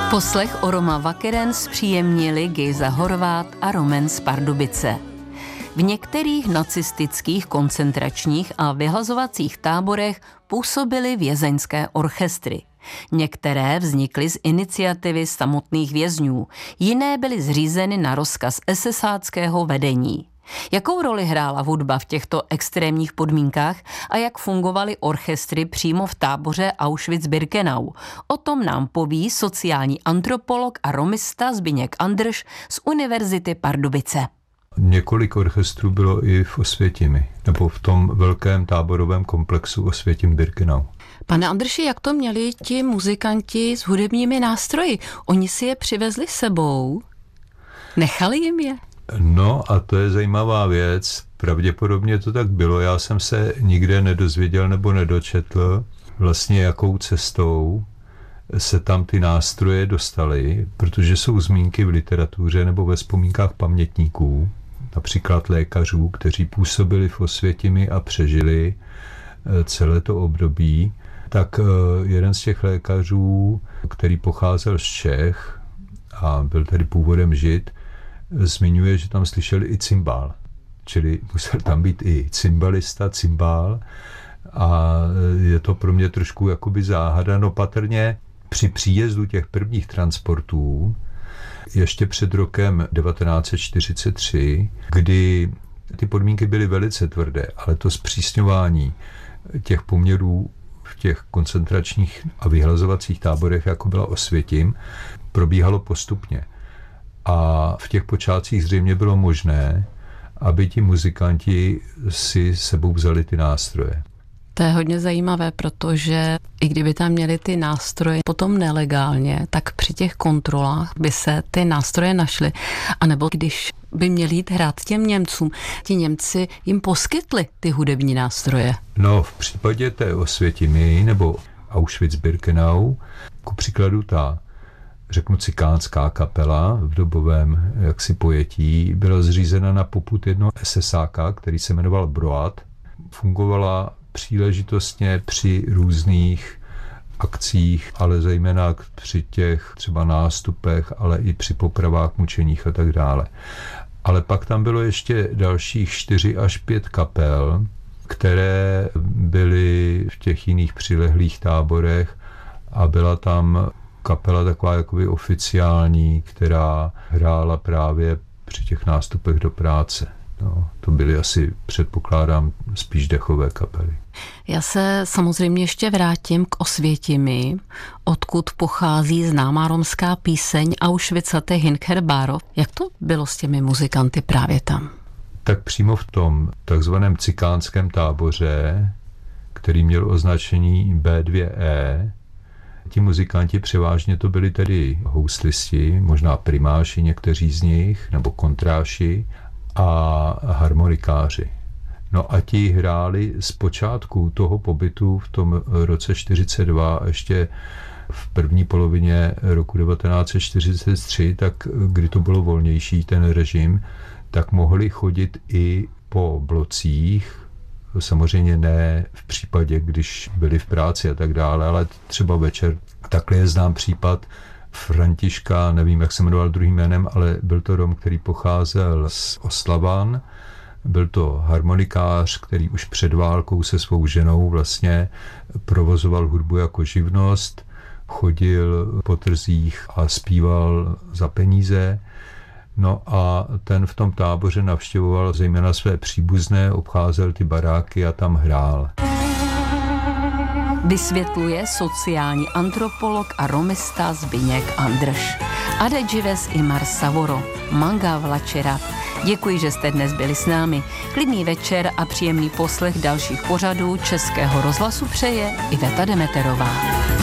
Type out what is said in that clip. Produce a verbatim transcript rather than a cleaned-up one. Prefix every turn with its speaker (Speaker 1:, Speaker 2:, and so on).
Speaker 1: Poslech Oroma Vakeren zpříjemnili Gejza Horvát a Roman z Pardubice. V některých nacistických koncentračních a vyhlazovacích táborech působily vězeňské orchestry. Některé vznikly z iniciativy samotných vězňů, jiné byly zřízeny na rozkaz esesáckého vedení. Jakou roli hrála hudba v těchto extrémních podmínkách a jak fungovaly orchestry přímo v táboře Auschwitz-Birkenau? O tom nám poví sociální antropolog a romista Zbyněk Andrš z Univerzity Pardubice.
Speaker 2: Několik orchestrů bylo i v Osvětimi, nebo v tom velkém táborovém komplexu Osvětim-Birkenau.
Speaker 1: Pane Andrši, jak to měli ti muzikanti s hudebními nástroji? Oni si je přivezli sebou? Nechali jim je?
Speaker 2: No a to je zajímavá věc. Pravděpodobně to tak bylo. Já jsem se nikde nedozvěděl nebo nedočetl vlastně jakou cestou se tam ty nástroje dostaly, protože jsou zmínky v literatuře nebo ve vzpomínkách pamětníků, například lékařů, kteří působili v Osvětimi a přežili celé to období. Tak jeden z těch lékařů, který pocházel z Čech a byl tedy původem Žid, zmiňuje, že tam slyšeli i cymbál. Čili musel tam být i cymbalista, cymbál a je to pro mě trošku jakoby záhada. No patrně při příjezdu těch prvních transportů ještě před rokem devatenáct set čtyřicet tři, kdy ty podmínky byly velice tvrdé, ale to zpřísňování těch poměrů v těch koncentračních a vyhlazovacích táborech, jako byla Osvětim, probíhalo postupně. A v těch počátcích zřejmě bylo možné, aby ti muzikanti si sebou vzali ty nástroje.
Speaker 1: To je hodně zajímavé, protože i kdyby tam měli ty nástroje potom nelegálně, tak při těch kontrolách by se ty nástroje našly. A nebo když by měli jít hrát těm Němcům, ti Němci jim poskytli ty hudební nástroje.
Speaker 2: No, v případě té Osvětimi nebo Auschwitz-Birkenau, ku příkladu ta, řeknu, cikánská kapela v dobovém jaksi pojetí byla zřízena na popud jednoho esesáka, který se jmenoval Broad. Fungovala příležitostně při různých akcích, ale zejména při těch třeba nástupech, ale i při popravách, mučeních a tak dále. Ale pak tam bylo ještě dalších čtyři až pět kapel, které byly v těch jiných přilehlých táborech a byla tam kapela taková jakoby oficiální, která hrála právě při těch nástupech do práce. No, to byly asi, předpokládám, spíš dechové kapely.
Speaker 1: Já se samozřejmě ještě vrátím k Osvětimi, odkud pochází známá romská píseň Auschwitzate Hinker Barov. Jak to bylo s těmi muzikanty právě tam?
Speaker 2: Tak přímo v tom takzvaném cikánském táboře, který měl označení bé dvě é, ti muzikanti převážně to byli tedy houslisti, možná primáši někteří z nich, nebo kontráši a harmonikáři. No a ti hráli z počátku toho pobytu v tom roce čtyřicet dva a ještě v první polovině roku devatenáct set čtyřicet tři, tak kdy to bylo volnější ten režim, tak mohli chodit i po blocích, samozřejmě ne v případě, když byli v práci a tak dále, ale třeba večer. Takhle je znám případ Františka, nevím, jak se jmenoval druhým jménem, ale byl to Rom, který pocházel z Oslavan. Byl to harmonikář, který už před válkou se svou ženou vlastně provozoval hudbu jako živnost, chodil po trzích a zpíval za peníze. No a ten v tom táboře navštěvoval zejména své příbuzné, obcházel ty baráky a tam hrál.
Speaker 1: Vysvětluje sociální antropolog a romista Zbyněk Andrš. Ade Džives Imar Savoro, Manga Vlačerat. Děkuji, že jste dnes byli s námi. Klidný večer a příjemný poslech dalších pořadů Českého rozhlasu přeje Iveta Demeterová.